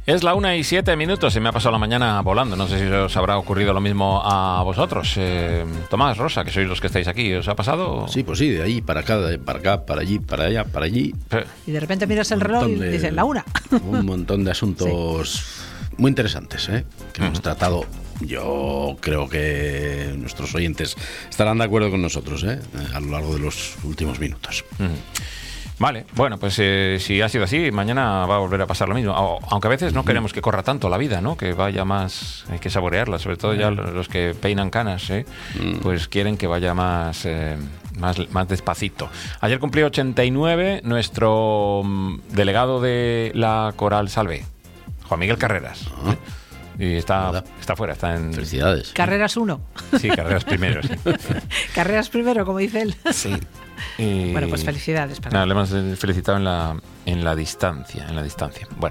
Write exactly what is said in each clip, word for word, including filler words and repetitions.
Es la una y siete minutos, se me ha pasado la mañana volando. No sé si os habrá ocurrido lo mismo a vosotros. Eh, Tomás, Rosa, que sois los que estáis aquí, ¿os ha pasado? Sí, pues sí, de ahí para acá, de para acá, para allí, para allá, para allí. Y de repente miras el reloj y de, dices, la una. Un montón de asuntos sí. muy interesantes, ¿eh? Que uh-huh. hemos tratado. Yo creo que nuestros oyentes estarán de acuerdo con nosotros, ¿eh? A lo largo de los últimos minutos. Uh-huh. Vale, bueno, pues eh, si ha sido así, mañana va a volver a pasar lo mismo. Aunque a veces no queremos que corra tanto la vida, ¿no? Que vaya más, hay que saborearla, sobre todo ya los que peinan canas, ¿eh? Pues quieren que vaya más, eh, más, más despacito. Ayer cumplió ochenta y nueve nuestro delegado de la Coral Salvé, Juan Miguel Carreras. ¿eh? Y está, está fuera, está en... Felicidades. Carreras uno. Sí, Carreras primero, sí. Carreras primero, como dice él. Sí. Y... Bueno, pues felicidades. Para nada, le hemos felicitado en la, en la distancia, en la distancia. Bueno,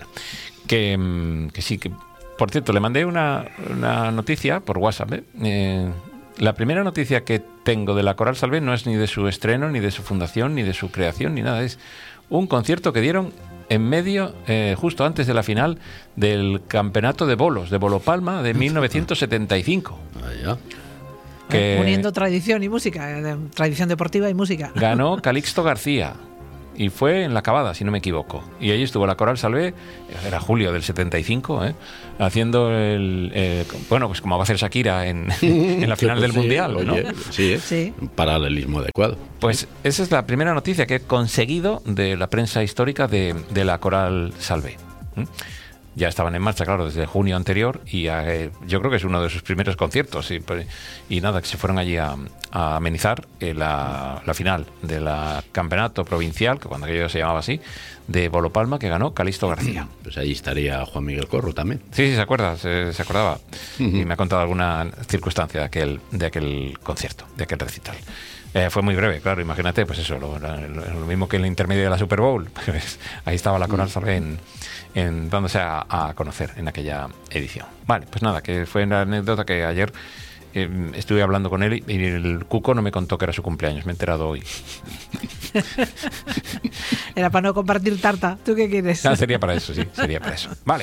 que, que sí, que... Por cierto, le mandé una, una noticia por WhatsApp. ¿eh? Eh, la primera noticia que tengo de la Coral Salvé no es ni de su estreno, ni de su fundación, ni de su creación, ni nada. Es un concierto que dieron en medio, eh, justo antes de la final del campeonato de bolos, de Bolo Palma de mil novecientos setenta y cinco. Vaya. Que uniendo tradición y música, tradición deportiva y música. Ganó Calixto García y fue en La Cavada, si no me equivoco. Y allí estuvo la Coral Salvé, era julio del setenta y cinco, ¿eh? haciendo el... Eh, bueno, pues como va a hacer Shakira en, en la final del sí, Mundial, oye, ¿no? Sí, ¿eh? sí, un paralelismo adecuado. Pues esa es la primera noticia que he conseguido de la prensa histórica de, de la Coral Salvé. ¿Mm? Ya estaban en marcha, claro, desde junio anterior y eh, yo creo que es uno de sus primeros conciertos y, y nada, que se fueron allí a, a amenizar eh, la, la final del campeonato provincial, que cuando aquello se llamaba así, de Bolo Palma, que ganó Calixto García. Pues ahí estaría Juan Miguel Corro también. Sí, sí, se acuerda, se, se acordaba uh-huh. y me ha contado alguna circunstancia de aquel, de aquel concierto, de aquel recital. Eh, fue muy breve, claro, imagínate, pues eso, lo, lo, lo mismo que en el intermedio de la Super Bowl, pues ahí estaba la Coral Salvé en, en, dándose a, a conocer en aquella edición. Vale, pues nada, que fue una anécdota que ayer eh, estuve hablando con él y, y el Cuco no me contó que era su cumpleaños, me he enterado hoy. Era para no compartir tarta, ¿tú qué quieres? Ah, sería para eso, sí, sería para eso. Vale.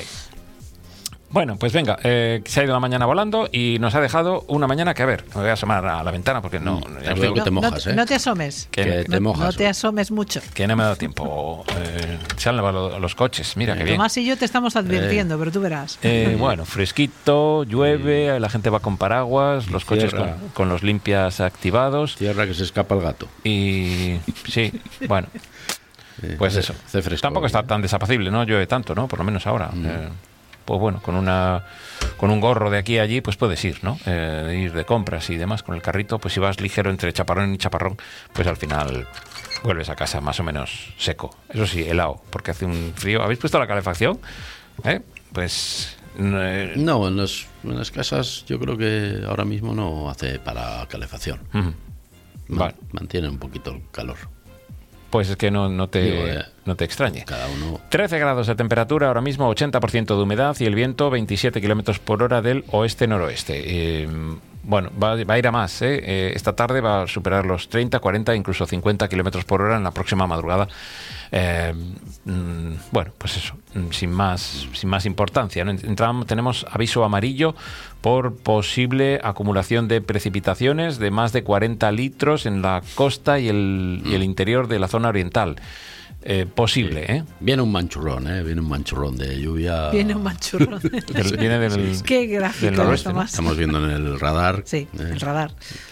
Bueno, pues venga, eh, se ha ido la mañana volando y nos ha dejado una mañana que, a ver, me voy a asomar a la ventana porque no... Mm, ya veo que te mojas, no, ¿eh? No te asomes. Que, que te no, mojas. No te asomes mucho. Que no me ha dado tiempo. Eh, se han lavado los coches, mira, eh, qué bien. Tomás y yo te estamos advirtiendo, eh, pero tú verás. Eh, bueno, fresquito, llueve, la gente va con paraguas, los coches con, con los limpias activados. Tierra que se escapa el gato. Y sí, bueno, pues eso. Hace fresco, tampoco está tan desapacible, ¿no? Llueve tanto, ¿no? Por lo menos ahora. Mm. Eh, pues bueno, con una con un gorro de aquí a allí, pues puedes ir, ¿no? Eh, ir de compras y demás con el carrito, pues si vas ligero entre chaparrón y chaparrón, pues al final vuelves a casa más o menos seco. Eso sí, helado, porque hace un frío. ¿Habéis puesto la calefacción? ¿Eh? Pues... Eh... No, en, los, en las casas yo creo que ahora mismo no hace para calefacción. Uh-huh. Vale. Mantiene un poquito el calor. Pues es que no, no, te, Digo, eh, no te extrañe. Cada uno... trece grados de temperatura, ahora mismo ochenta por ciento de humedad y el viento veintisiete kilómetros por hora del oeste-noroeste. Eh, bueno, va, va a ir a más. ¿eh? Eh, esta tarde va a superar los treinta, cuarenta, incluso cincuenta kilómetros por hora en la próxima madrugada. Eh, mm, bueno, pues eso, sin más, sin más importancia, ¿no? Entramos, tenemos aviso amarillo por posible acumulación de precipitaciones de más de cuarenta litros en la costa y el, y el interior de la zona oriental. Eh, posible, ¿eh? Viene un manchurrón, ¿eh? Viene un manchurrón de lluvia. Viene un manchurrón. del, viene del, Qué gráfico, del noroeste, ¿no? Estamos viendo en el radar. Sí, eh. el radar.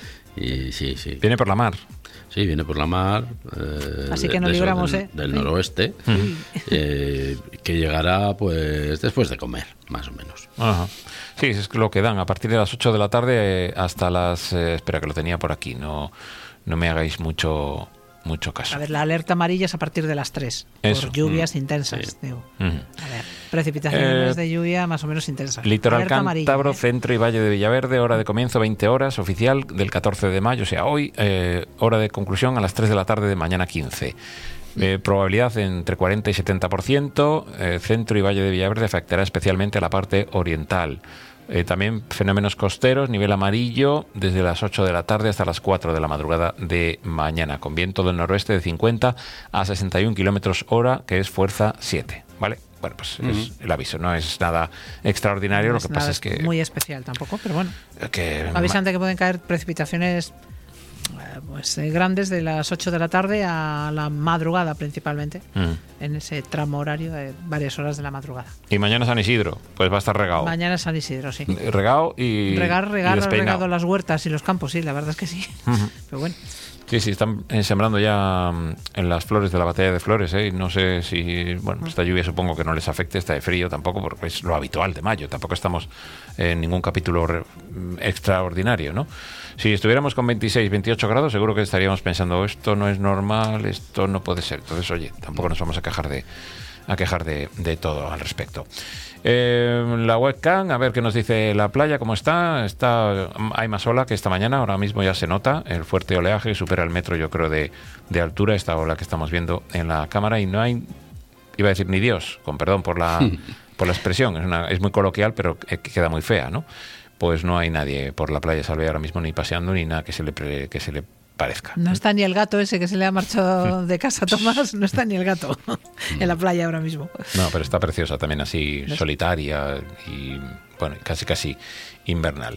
Y sí, sí. Viene por la mar. Sí, viene por la mar. Eh, Así que nos de libramos, del, ¿eh? Del sí. noroeste. Sí. Eh, que llegará, pues, después de comer, más o menos. Ajá. Sí, es lo que dan a partir de las ocho de la tarde hasta las... Eh, espera, que lo tenía por aquí. No, no me hagáis mucho... mucho caso. A ver, la alerta amarilla es a partir de las tres, Eso. por lluvias mm. intensas. Sí. Digo. Mm. A ver, precipitaciones eh, de lluvia más o menos intensas. Litoral alerta Cántabro, amarilla, ¿eh? Centro y Valle de Villaverde, hora de comienzo veinte horas, oficial del catorce de mayo, o sea, hoy, eh, hora de conclusión a las tres de la tarde de mañana quince. Eh, probabilidad entre cuarenta y setenta por ciento, eh, Centro y Valle de Villaverde afectará especialmente a la parte oriental. Eh, también fenómenos costeros, nivel amarillo, desde las ocho de la tarde hasta las cuatro de la madrugada de mañana, con viento del noroeste de cincuenta a sesenta y un kilómetros hora, que es fuerza siete, ¿vale? Bueno, pues uh-huh. es el aviso, no es nada extraordinario, no lo es que pasa es que... muy especial tampoco, pero bueno. Que, avisan de que pueden caer precipitaciones pues eh, grandes de las ocho de la tarde a la madrugada principalmente, uh-huh. en ese tramo horario de varias horas de la madrugada. Y mañana San Isidro, pues va a estar regado. Mañana San Isidro, sí. Regado y Regar, regar, y regado las huertas y los campos, sí, la verdad es que sí. Uh-huh. Pero bueno. Sí, sí, están sembrando ya en las flores de la batalla de flores, ¿eh? No sé si, bueno, esta lluvia supongo que no les afecte, está de frío tampoco, porque es lo habitual de mayo, tampoco estamos en ningún capítulo re- extraordinario, ¿no? Si estuviéramos con veintiséis, veintiocho grados, seguro que estaríamos pensando, esto no es normal, esto no puede ser. Entonces, oye, tampoco nos vamos a quejar de, a quejar de, de todo al respecto. Eh, la webcam, a ver qué nos dice la playa, cómo está. Está hay más ola que esta mañana, ahora mismo ya se nota el fuerte oleaje, supera el metro, yo creo, de, de altura, esta ola que estamos viendo en la cámara, y no hay, iba a decir ni Dios, con perdón por la, por la expresión, es, una, es muy coloquial, pero queda muy fea, ¿no? Pues no hay nadie por la playa Salve ahora mismo, ni paseando, ni nada que se le, pre, que se le parezca. No está ni el gato ese que se le ha marchado de casa a Tomás, no está ni el gato en la playa ahora mismo. No, pero está preciosa también, así solitaria y, bueno, casi casi invernal.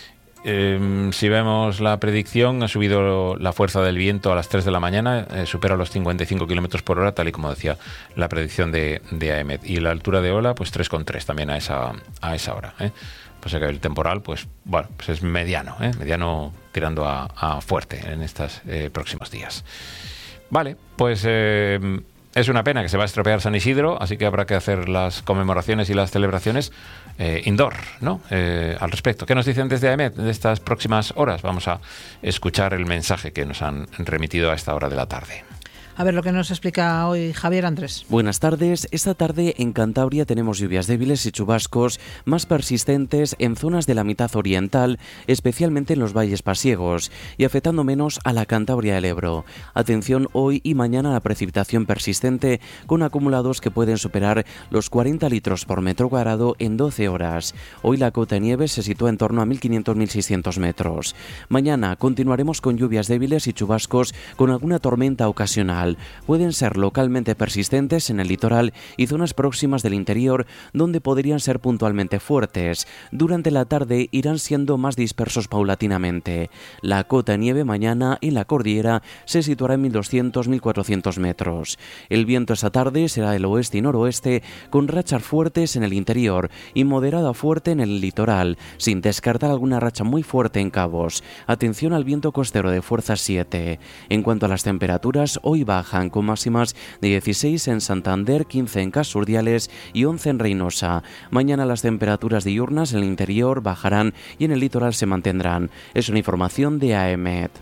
Eh, si vemos la predicción, ha subido la fuerza del viento a las tres de la mañana, eh, supera los cincuenta y cinco kilómetros por hora, tal y como decía la predicción de, de A E M E T. Y la altura de ola, pues tres coma tres también a esa, a esa hora, ¿eh? Pues que el temporal, pues bueno, pues es mediano, ¿eh? mediano tirando a, a fuerte en estos eh, próximos días. Vale, pues eh, es una pena que se va a estropear San Isidro, así que habrá que hacer las conmemoraciones y las celebraciones eh, indoor, ¿no? Eh, al respecto. ¿Qué nos dicen desde A E M E T de estas próximas horas? Vamos a escuchar el mensaje que nos han remitido a esta hora de la tarde. A ver lo que nos explica hoy Javier Andrés. Buenas tardes. Esta tarde en Cantabria tenemos lluvias débiles y chubascos más persistentes en zonas de la mitad oriental, especialmente en los valles pasiegos, y afectando menos a la Cantabria del Ebro. Atención hoy y mañana a la precipitación persistente, con acumulados que pueden superar los cuarenta litros por metro cuadrado en doce horas. Hoy la cota de nieve se sitúa en torno a mil quinientos a mil seiscientos metros. Mañana continuaremos con lluvias débiles y chubascos con alguna tormenta ocasional. Pueden ser localmente persistentes en el litoral y zonas próximas del interior, donde podrían ser puntualmente fuertes. Durante la tarde irán siendo más dispersos paulatinamente. La cota de nieve mañana en la cordillera se situará en mil doscientos a mil cuatrocientos metros. El viento esta tarde será del oeste y noroeste, con rachas fuertes en el interior y moderada fuerte en el litoral, sin descartar alguna racha muy fuerte en Cabos. Atención al viento costero de fuerza siete. En cuanto a las temperaturas, hoy va bajan con máximas de dieciséis en Santander, quince en Casurdiales y once en Reynosa. Mañana las temperaturas diurnas en el interior bajarán y en el litoral se mantendrán. Es una información de A E M E T.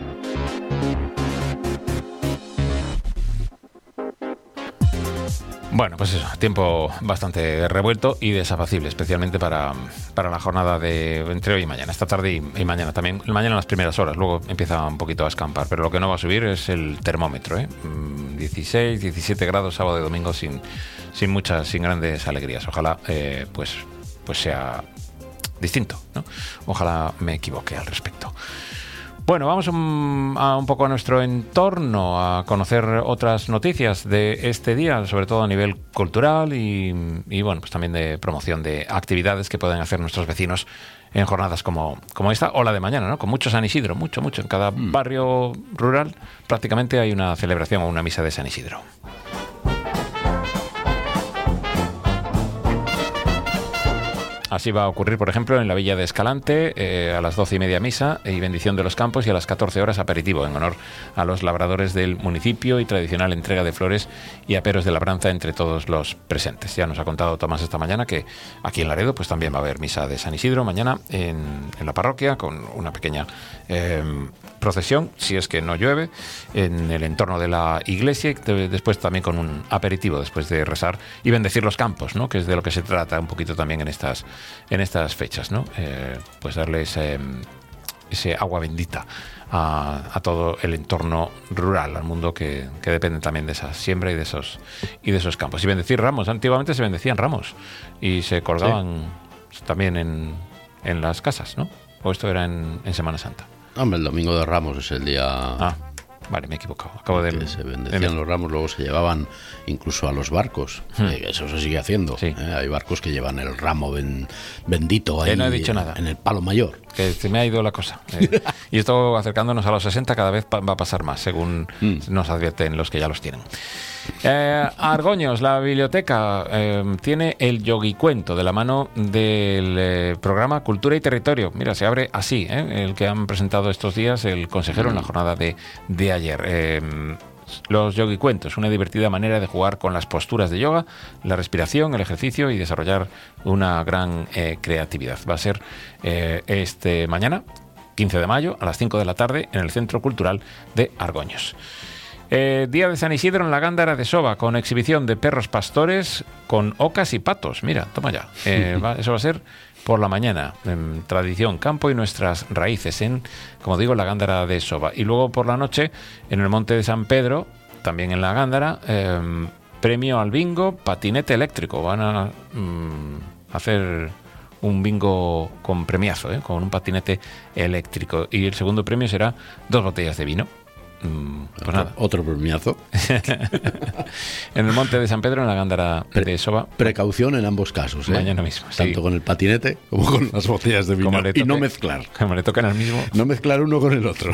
Bueno, pues eso, tiempo bastante revuelto y desapacible, especialmente para, para la jornada de entre hoy y mañana, esta tarde y, y mañana también. Mañana en las primeras horas, luego empieza un poquito a escampar, pero lo que no va a subir es el termómetro, ¿eh? dieciséis, diecisiete grados sábado y domingo sin, sin muchas, sin grandes alegrías. Ojalá eh, pues, pues sea distinto, ¿no? Ojalá me equivoque al respecto. Bueno, vamos un, a un poco a nuestro entorno, a conocer otras noticias de este día, sobre todo a nivel cultural y, y bueno, pues también de promoción de actividades que pueden hacer nuestros vecinos en jornadas como, como esta o la de mañana, ¿no? Con mucho San Isidro, mucho, mucho. En cada mm. barrio rural prácticamente hay una celebración o una misa de San Isidro. Así va a ocurrir, por ejemplo, en la villa de Escalante, eh, a las doce y media misa y bendición de los campos, y a las catorce horas aperitivo en honor a los labradores del municipio y tradicional entrega de flores y aperos de labranza entre todos los presentes. Ya nos ha contado Tomás esta mañana que aquí en Laredo pues también va a haber misa de San Isidro mañana en, en la parroquia, con una pequeña eh, procesión, si es que no llueve, en el entorno de la iglesia, y después también con un aperitivo después de rezar y bendecir los campos, ¿no? Que es de lo que se trata un poquito también en estas en estas fechas, ¿no? Eh, pues darle ese, ese agua bendita a, a todo el entorno rural, al mundo que, que depende también de esa siembra y de esos y de esos campos. Y bendecir ramos. Antiguamente se bendecían ramos y se colgaban también en, en las casas, ¿no? ¿O esto era en, en Semana Santa? Hombre, el Domingo de Ramos es el día... Ah, vale, me he equivocado. Acabo de... Que se bendecían los ramos, luego se llevaban incluso a los barcos. Hmm. Eh, eso se sigue haciendo. Sí. Eh, hay barcos que llevan el ramo ben, bendito ahí, eh, no he dicho nada. En el palo mayor. Que se me ha ido la cosa. Eh, y esto, acercándonos a los sesenta, cada vez va a pasar más, según hmm. nos advierten los que ya los tienen. Eh, Argoños, la biblioteca, eh, tiene el yoguicuento de la mano del eh, programa Cultura y Territorio. Mira, se abre así, ¿eh? El que han presentado estos días el consejero mm. en la jornada de, de ayer. Eh, los yoguicuentos, una divertida manera de jugar con las posturas de yoga, la respiración, el ejercicio y desarrollar una gran eh, creatividad. Va a ser eh, este mañana, quince de mayo, a las cinco de la tarde, en el Centro Cultural de Argoños. Eh, día de San Isidro en la Gándara de Soba, con exhibición de perros pastores con ocas y patos. Mira, toma ya. Eh, va, eso va a ser por la mañana. En tradición, campo y nuestras raíces en, como digo, la Gándara de Soba. Y luego por la noche, en el Monte de San Pedro, también en la Gándara, eh, premio al bingo patinete eléctrico. Van a mm, hacer un bingo con premiazo, ¿eh? Con un patinete eléctrico. Y el segundo premio será dos botellas de vino. Pues otro, nada. Otro premiazo. En el Monte de San Pedro, en la Gándara Pre- de Soba. Precaución en ambos casos, ¿eh? Mañana mismo. Tanto Sí. con el patinete como con las botellas de vino. Toque, y no mezclar. Como le tocan al mismo. No mezclar uno con el otro.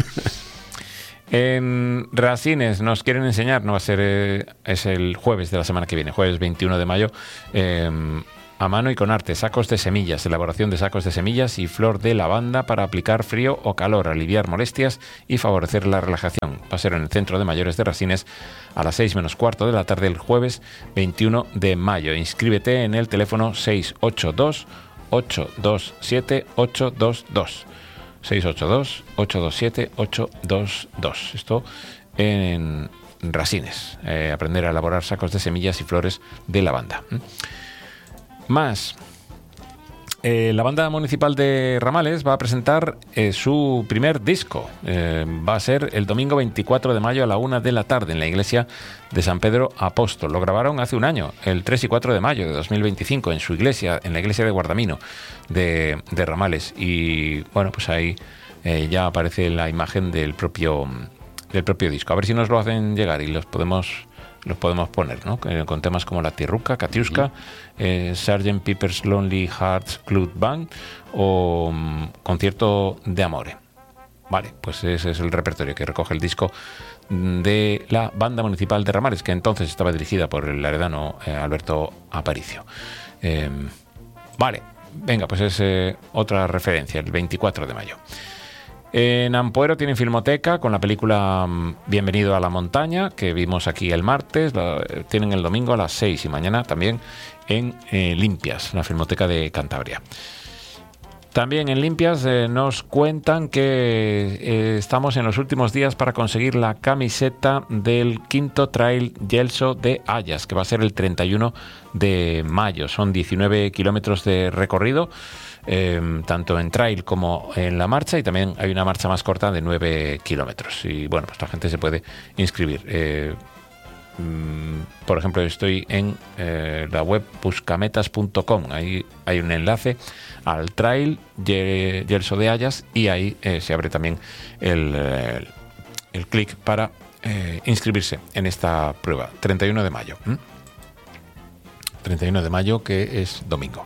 En Rasines nos quieren enseñar, no va a ser, eh, es el jueves de la semana que viene, jueves veintiuno de mayo, eh, a mano y con arte, sacos de semillas, elaboración de sacos de semillas y flor de lavanda para aplicar frío o calor, aliviar molestias y favorecer la relajación. Va a ser en el Centro de Mayores de Rasines a las seis menos cuarto de la tarde el jueves veintiuno de mayo. Inscríbete en el teléfono seis ocho dos, ocho dos siete, ocho dos dos. seis ocho dos, ocho dos siete, ocho dos dos. Esto en Rasines. Eh, aprender a elaborar sacos de semillas y flores de lavanda. Más. Eh, la banda municipal de Ramales va a presentar eh, su primer disco. Eh, va a ser el domingo veinticuatro de mayo a la una de la tarde en la iglesia de San Pedro Apóstol. Lo grabaron hace un año, el tres y cuatro de mayo de dos mil veinticinco, en su iglesia, en la iglesia de Guardamino de, de Ramales. Y bueno, pues ahí eh, ya aparece la imagen del propio, del propio disco. A ver si nos lo hacen llegar y los podemos... los podemos poner, ¿no? Con temas como La Tirruca, Katiuska, eh, sergeant Pepper's Lonely Hearts Club Band o um, Concierto de Amore. Vale, pues ese es el repertorio que recoge el disco de la Banda Municipal de Ramales, que entonces estaba dirigida por el heredano eh, Alberto Aparicio. Eh, vale, venga, pues es eh, otra referencia, el veinticuatro de mayo. En Ampuero tienen filmoteca con la película Bienvenido a la montaña, que vimos aquí el martes. La, tienen el domingo a las seis y mañana también en eh, Limpias, la filmoteca de Cantabria. También en Limpias eh, nos cuentan que eh, estamos en los últimos días para conseguir la camiseta del quinto Trail Gelso de Hayas, que va a ser el treinta y uno de mayo. Son diecinueve kilómetros de recorrido. Eh, tanto en trail como en la marcha, y también hay una marcha más corta de nueve kilómetros y bueno, pues la gente se puede inscribir. eh, mm, por ejemplo, estoy en eh, la web buscametas punto com, ahí hay un enlace al trail Gelso de Hayas y ahí eh, se abre también el, el, el clic para eh, inscribirse en esta prueba. Treinta y uno de mayo, ¿Mm? treinta y uno de mayo, que es domingo.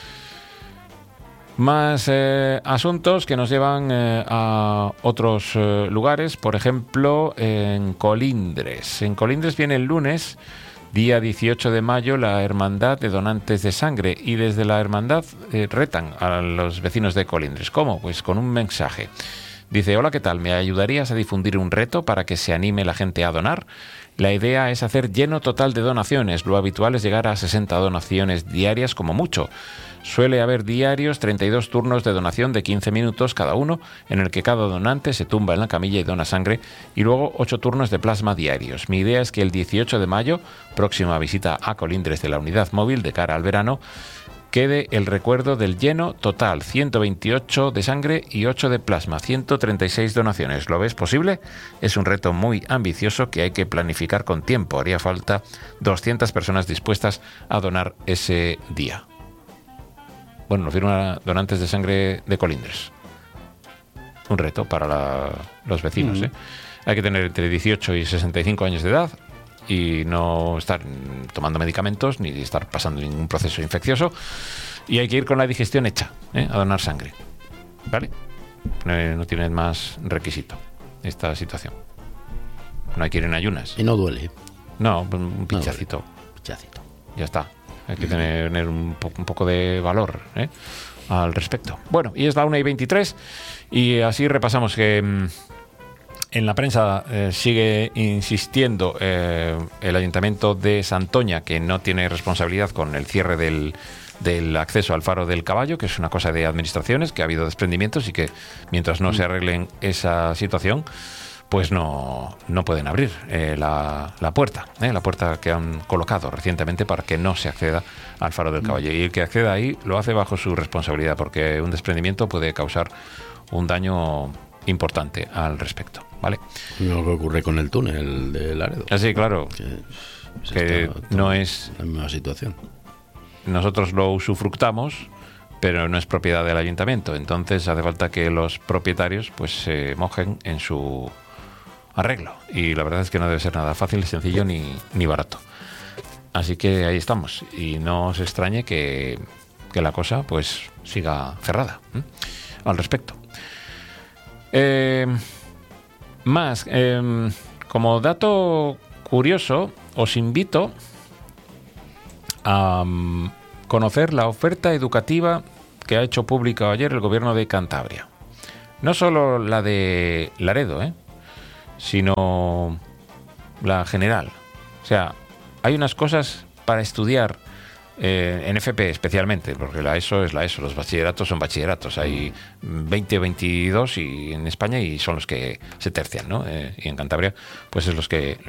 Más eh, asuntos que nos llevan eh, a otros eh, lugares, por ejemplo, en Colindres. En Colindres viene el lunes, día dieciocho de mayo, la Hermandad de Donantes de Sangre, y desde la Hermandad eh, retan a los vecinos de Colindres. ¿Cómo? Pues con un mensaje. Dice: hola, ¿qué tal? ¿Me ayudarías a difundir un reto para que se anime la gente a donar? La idea es hacer lleno total de donaciones. Lo habitual es llegar a sesenta donaciones diarias como mucho. Suele haber diarios treinta y dos turnos de donación de quince minutos cada uno, en el que cada donante se tumba en la camilla y dona sangre, y luego ocho turnos de plasma diarios. Mi idea es que el dieciocho de mayo, próxima visita a Colindres de la unidad móvil de cara al verano, quede el recuerdo del lleno total, ciento veintiocho de sangre y ocho de plasma, ciento treinta y seis donaciones. ¿Lo ves posible? Es un reto muy ambicioso que hay que planificar con tiempo. Haría falta doscientas personas dispuestas a donar ese día. Bueno, lo firman donantes de sangre de Colindres. Un reto para la, los vecinos, uh-huh. ¿eh? Hay que tener entre dieciocho y sesenta y cinco años de edad y no estar tomando medicamentos ni estar pasando ningún proceso infeccioso, y hay que ir con la digestión hecha, ¿eh? A donar sangre, ¿vale? No, no tienen más requisito esta situación. No hay que ir en ayunas. Y no duele. No, un pinchacito. No pinchacito. Ya está. Hay que tener, tener un, po- un poco de valor, ¿eh? Al respecto. Bueno, y es la una y veintitrés y así repasamos que mmm, en la prensa eh, sigue insistiendo eh, el Ayuntamiento de Santoña, que no tiene responsabilidad con el cierre del, del acceso al Faro del Caballo, que es una cosa de administraciones, que ha habido desprendimientos y que mientras no se arreglen esa situación, pues no, no pueden abrir eh, la, la puerta, eh, la puerta que han colocado recientemente para que no se acceda al Faro del Caballo. Y el que acceda ahí lo hace bajo su responsabilidad, porque un desprendimiento puede causar un daño importante al respecto, ¿vale? Lo que ocurre con el túnel de Laredo. Así, claro, Que, pues que está no es... la misma situación. Nosotros lo usufructamos, pero no es propiedad del ayuntamiento. Entonces hace falta que los propietarios pues se mojen en su arreglo. Y la verdad es que no debe ser nada fácil, sencillo ni, ni barato. Así que ahí estamos. Y no os extrañe que, que la cosa pues siga cerrada, ¿eh? Al respecto. Eh, más, eh, como dato curioso, os invito a um, conocer la oferta educativa que ha hecho pública ayer el Gobierno de Cantabria. No solo la de Laredo, ¿eh? sino la general. O sea, hay unas cosas para estudiar eh, en F P especialmente, porque la ESO es la ESO, los bachilleratos son bachilleratos. Hay veinte o veintidós y en España y son los que se tercian, ¿no? Eh, y en Cantabria, pues es los que